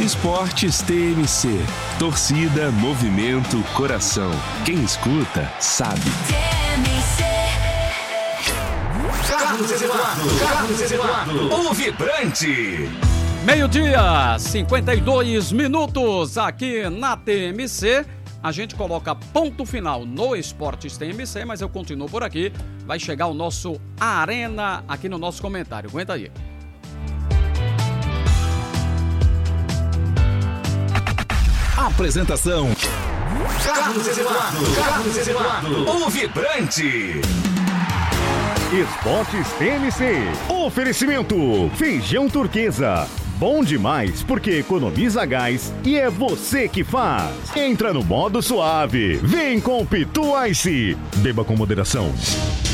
Esportes TMC. Torcida, movimento, coração. Quem escuta, sabe. Carlos Eduardo, o vibrante. 12:52 aqui na TMC. A gente coloca ponto final no Esportes TMC, mas eu continuo por aqui. Vai chegar o nosso Arena aqui no nosso comentário. Aguenta aí. Apresentação: Carlos Eduardo, o vibrante. Esportes TMC. Oferecimento: feijão turquesa. Bom demais porque economiza gás e é você que faz. Entra no modo suave. Vem com Pitu Ice. Beba com moderação.